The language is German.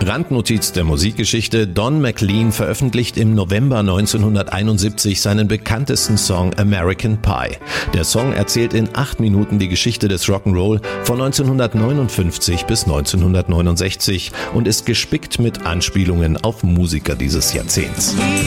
Randnotiz der Musikgeschichte: Don McLean veröffentlicht im November 1971 seinen bekanntesten Song American Pie. Der Song erzählt in 8 Minuten die Geschichte des Rock'n'Roll von 1959 bis 1969 und ist gespickt mit Anspielungen auf Musiker dieses Jahrzehnts.